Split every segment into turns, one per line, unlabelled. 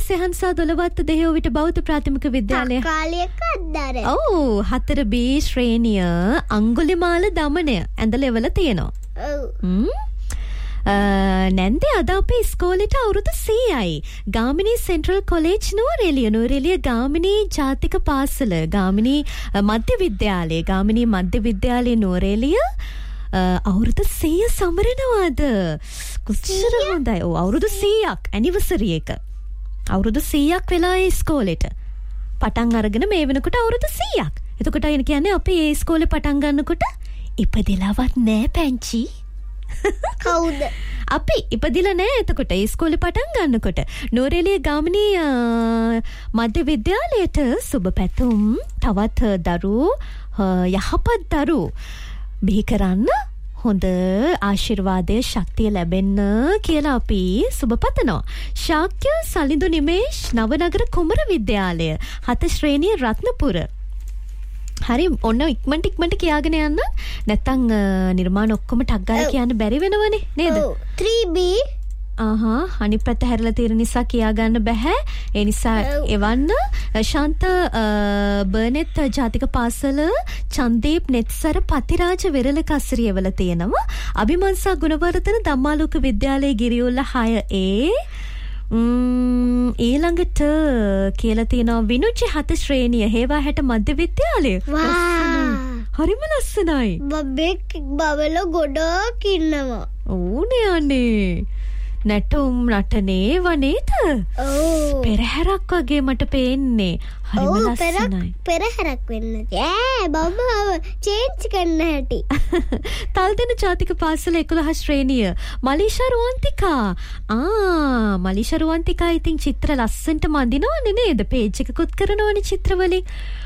සෙහන්සා දොළවත්ත දෙහියෝ විට බෞද්ධ ප්‍රාථමික විද්‍යාලය.
කාලයකදර.
ඔව් 4B ශ්‍රේණිය අඟුලිමාල දමනය ඇඳලෙවල තියෙනවා.
ඔව්.
නැන්දේ අද අපේ ඉස්කෝලේට අවුරුදු 100යි. ගාමිණී සෙන්ට්‍රල් කොලේජ් නුවරඑළිය ගාමිණී ජාතික පාසල ගාමිණී මධ්‍ය විද්‍යාලය ගාමිණී මධ්‍ය විද්‍යාලයේ නුවරඑළිය අවුරුදු 100 සමරනවාද? කොච්චර හොඳයි. ඔව් අවුරුදු 100ක් ඇනිවර්සරි එක. අවුරුදු 100ක් වෙලා ඒ ඉස්කෝලේට පටන් අරගෙන මේ වෙනකොට අවුරුදු 100ක්. එතකොට අය කියන්නේ අපි ඒ ඉස්කෝලේ පටන් ගන්නකොට ඉපදෙලාවත් නෑ පැංචි.
කවුද?
අපි ඉපදිලා නෑ එතකොට ඒ ඉස්කෝලේ පටන් ගන්නකොට. නුවරඑළිය ගාමිණී මධ්‍ය විද්‍යාලයට සුබ පැතුම්. තවත් යහපත් දරු බිහි කරන්න හොඳ ආශිර්වාදය ශක්තිය ලැබෙන්න කියලා අපි සුබ පතනවා. ශාක්‍ය සලිඳු නිමේෂ් නවනගර කුමර විද්‍යාලය 7 ශ්‍රේණිය රත්නපුර. හරි ඔන්න ඉක්මනට කියාගෙන යන්න. නැත්තම් නිර්මාණ ඔක්කොම ටක් ගාලා කියන්න බැරි වෙනවනේ නේද?
3B
අනිත් පැත්ත හැරලා තියෙන නිසා කියා ගන්න බෑ. ඒ නිසා එවන්න ශාන්ත බර්නෙත් ජාතික පාසල චන්දීප් නෙත්සර පතිරාජ වෙරළ කස්රියවල තියෙනවා. අභිමන්සා ගුණවර්ධන ධම්මාලෝක විද්‍යාලයේ ගිරියුල්ල 6A ඊළඟට කියලා තියෙනවා විනුජ්ජ 7 ශ්‍රේණිය හේවා 60 මධ්‍ය විද්‍යාලය. හරිම ලස්සනයි.
බබෙක් බබල ගොඩක් ඉන්නවා.
ඕනේ අනේ. නැටුම් නටනේ වනේද?
ඔව්.
පෙරහැරක් වගේ මට පේන්නේ. හරිම ලස්සනයි.
පෙරහැරක් වෙන්න. බබා චේන්ජ් කරන්න හැටි.
තල්දෙන ජාතික පාසල 11 ශ්‍රේණිය මලීෂා රුවන්තිකා. මලීෂා රුවන්තිකා ඉතින් චිත්‍ර ලස්සනට මඳිනවනේ නේද? පේජ් එකකුත් කරනවනේ චිත්‍රවලින්.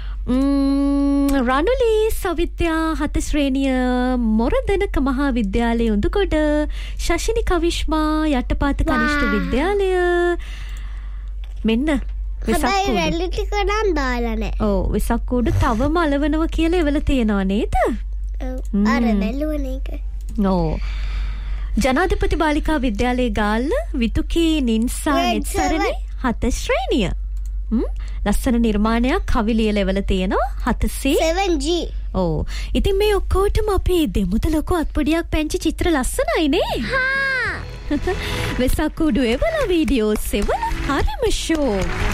රනුලී සවිද්‍යා 7 ශ්‍රේණිය මොරදනක මහා විද්‍යාලය උඳුගොඩ. ශෂිනි කවිශ්මා යටපාත කනිෂ්ඨ විද්‍යාලය. මෙන්න
හැබැයි රැලි ටික නම් දාලා නැහැ.
ඔව් වෙසක්කූඩ තවම අලවනවා කියලා එවල තියෙනවා නේද?
ඔව් අර වැළුවන එක.
ඔව් ජනාධිපති බාලිකා විද්‍යාලයේ ගාල්ල විතුකී නින්සා නෙත්සරණි 7 ශ්‍රේණිය. ලස්සන නිර්මාණයක් කවි ලියලවල තියෙනවා 7C. ඔව් ඉතින් මේ ඔක්කොටම අපි දෙමුද ලොකු අත්පොඩියක් පැංචි චිත්‍ර ලස්සනයි නේ. වෙසක්කුඩු එවල වීඩියෝ සෙවල හරිම ෂෝ.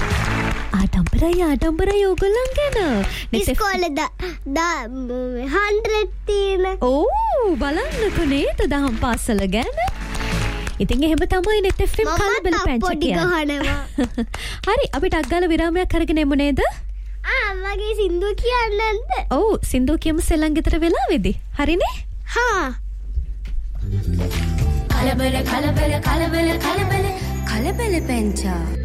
ආඩම්බරයි ඕගොල්ලන් ගැන.
ඉස්කෝලේ 100 තියෙන.
ඔව් බලන්නකෝ නේද දහම් පාසල ගැන. ඉතින් එහෙම තමයි net FM කලබල පැංචි කියන්නේ. හරි අපිට අග්ගල විරාමයක් අරගෙන එමු නේද?
මගේ සින්දුව කියන්නද?
ඔව් සින්දුව කියමු සෙල්ලම් ගෙදර වෙලාවේදී. හරිනේ?
කලබල පැංචා